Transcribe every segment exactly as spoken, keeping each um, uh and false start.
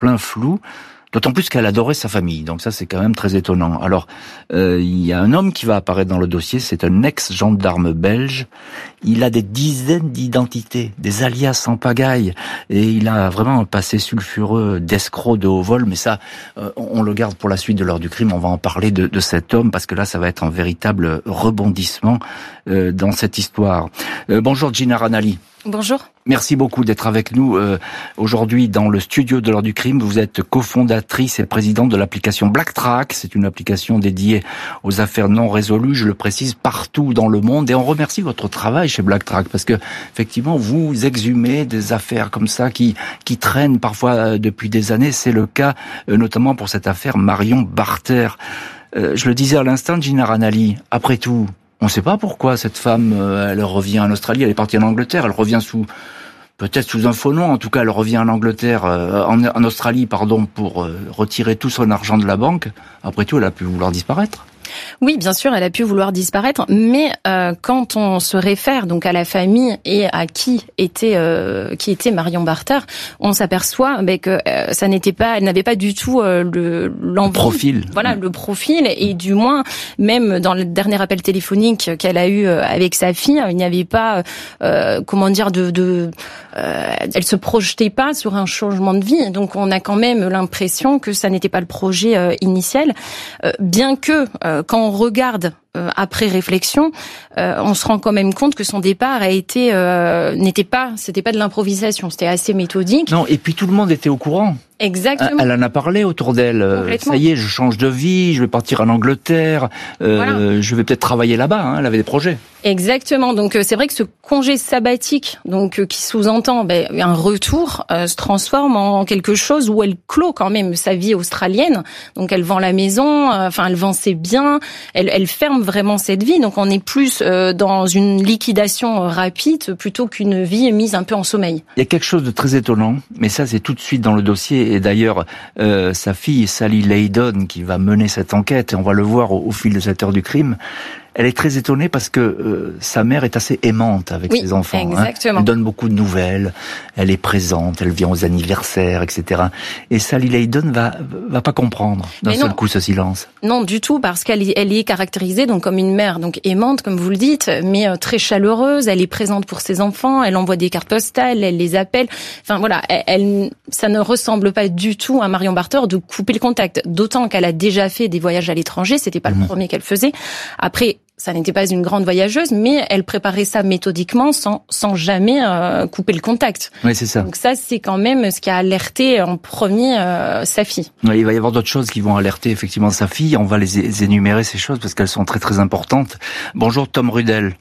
plein flou. D'autant plus qu'elle adorait sa famille, donc ça c'est quand même très étonnant. Alors, euh, il y a un homme qui va apparaître dans le dossier, c'est un ex-gendarme belge. Il a des dizaines d'identités, des alias en pagaille, et il a vraiment un passé sulfureux d'escroc de haut vol, mais ça, euh, on le garde pour la suite de l'heure du crime, on va en parler de, de cet homme, parce que là ça va être un véritable rebondissement euh, dans cette histoire. Euh, bonjour Gina Ranalli. Bonjour. Merci beaucoup d'être avec nous euh, aujourd'hui dans le studio de l'heure du crime. Vous êtes cofondatrice et présidente de l'application BlackTrack. C'est une application dédiée aux affaires non résolues, je le précise, partout dans le monde. Et on remercie votre travail chez BlackTrack parce que effectivement, vous exhumez des affaires comme ça qui qui traînent parfois depuis des années. C'est le cas euh, notamment pour cette affaire Marion Barter. Euh, je le disais à l'instant, Gina Ranalli, après tout, on ne sait pas pourquoi cette femme, euh, elle revient en Australie, elle est partie en Angleterre, elle revient sous, peut-être sous un faux nom, en tout cas elle revient en Angleterre, euh, en, en Australie, pardon, pour euh, retirer tout son argent de la banque. Après tout, elle a pu vouloir disparaître. Oui, bien sûr, elle a pu vouloir disparaître, mais euh, quand on se réfère donc à la famille et à qui était euh, qui était Marion Barter, on s'aperçoit bah, que euh, ça n'était pas, elle n'avait pas du tout euh, le, le profil. Voilà, le profil, et du moins même dans le dernier appel téléphonique qu'elle a eu avec sa fille, il n'y avait pas euh, comment dire de, de euh, elle se projetait pas sur un changement de vie, donc on a quand même l'impression que ça n'était pas le projet euh, initial, euh, bien que euh, quand on regarde euh, après réflexion, euh, on se rend quand même compte que son départ a été euh, n'était pas, c'était pas de l'improvisation, c'était assez méthodique. Non, et puis tout le monde était au courant. Exactement. Elle en a parlé autour d'elle. Ça y est, je change de vie, je vais partir en Angleterre, euh, voilà. Je vais peut-être travailler là-bas. Hein, elle avait des projets. Exactement. Donc c'est vrai que ce congé sabbatique, donc euh, qui sous-entend ben, un retour, euh, se transforme en quelque chose où elle clôt quand même sa vie australienne. Donc elle vend la maison, enfin euh, elle vend ses biens, elle, elle ferme vraiment cette vie. Donc on est plus euh, dans une liquidation rapide plutôt qu'une vie mise un peu en sommeil. Il y a quelque chose de très étonnant, mais ça c'est tout de suite dans le dossier. Et d'ailleurs, euh, sa fille Sally Leydon qui va mener cette enquête, et on va le voir au, au fil de cette heure du crime. Elle est très étonnée parce que euh, sa mère est assez aimante avec oui, ses enfants. Exactement. Hein. Elle donne beaucoup de nouvelles, elle est présente, elle vient aux anniversaires, et cetera. Et Sally Leydon va va pas comprendre d'un seul coup ce silence. Non, du tout, parce qu'elle est, elle est caractérisée donc comme une mère donc aimante, comme vous le dites, mais euh, très chaleureuse. Elle est présente pour ses enfants, elle envoie des cartes postales, elle les appelle. Enfin voilà, elle, elle ça ne ressemble pas du tout à Marion Barter de couper le contact. D'autant qu'elle a déjà fait des voyages à l'étranger, c'était pas mmh. le premier qu'elle faisait. Après, ça n'était pas une grande voyageuse, mais elle préparait ça méthodiquement sans sans jamais euh, couper le contact. Oui, c'est ça. Donc ça, c'est quand même ce qui a alerté en premier euh, sa fille. Oui, il va y avoir d'autres choses qui vont alerter effectivement sa fille. On va les, les énumérer, ces choses, parce qu'elles sont très très importantes. Bonjour Tom Rudel.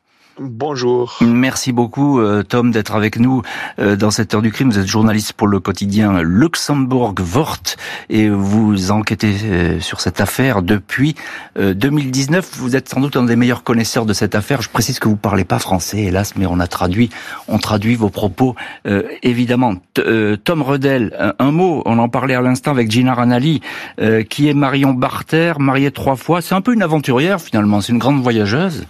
Bonjour. Merci beaucoup Tom d'être avec nous dans cette heure du crime. Vous êtes journaliste pour le quotidien Luxembourg Wort et vous enquêtez sur cette affaire depuis deux mille dix-neuf. Vous êtes sans doute un des meilleurs connaisseurs de cette affaire. Je précise que vous parlez pas français, hélas, mais on a traduit, on traduit vos propos euh, évidemment. T- euh, Tom Rudel, un, un mot. On en parlait à l'instant avec Gina Ranalli, euh, qui est Marion Barter, mariée trois fois. C'est un peu une aventurière finalement. C'est une grande voyageuse.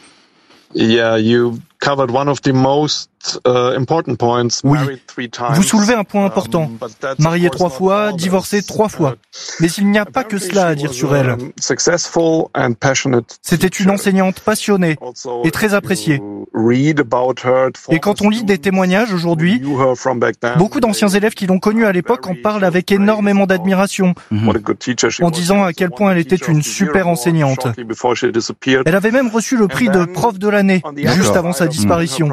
Yeah, you covered one of the most uh, important points. Oui, vous soulevez un point important. Mariée trois fois, divorcée trois fois. Mais il n'y a pas que cela à dire sur elle. C'était une enseignante passionnée et très appréciée. Et quand on lit des témoignages aujourd'hui, beaucoup d'anciens élèves qui l'ont connue à l'époque en parlent avec énormément d'admiration, en disant à quel point elle était une super enseignante. Elle avait même reçu le prix de prof de l'année, juste avant sa disparition.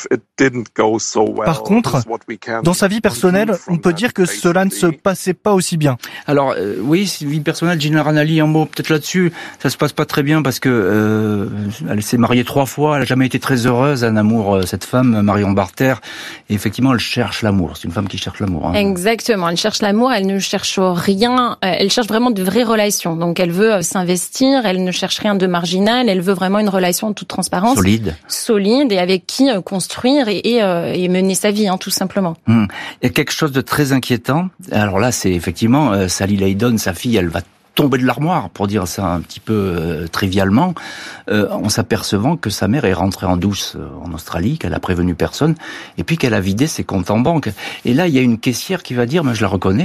Par contre, dans sa vie personnelle, on peut dire que cela ne se passait pas aussi bien. Alors euh, oui, vie personnelle, Gina Ranalli, un mot peut-être là-dessus. Ça se passe pas très bien parce que euh, elle s'est mariée trois fois, elle a jamais été très heureuse, un amour, cette femme, Marion Barter. Et effectivement, elle cherche l'amour. C'est une femme qui cherche l'amour. Hein. Exactement, elle cherche l'amour. Elle ne cherche rien. Elle cherche vraiment de vraies relations. Donc, elle veut s'investir. Elle ne cherche rien de marginal. Elle veut vraiment une relation en toute transparence, solide, solide et avec qui construire et, et, euh, et mener sa vie, hein, tout simplement. Hum. Il y a quelque chose de très inquiétant. Alors là, c'est effectivement euh, Sally Leydon, sa fille, elle va tombé de l'armoire, pour dire ça un petit peu euh, trivialement, euh, en s'apercevant que sa mère est rentrée en douce euh, en Australie, qu'elle a prévenu personne, et puis qu'elle a vidé ses comptes en banque. Et là, il y a une caissière qui va dire, mais je la reconnais,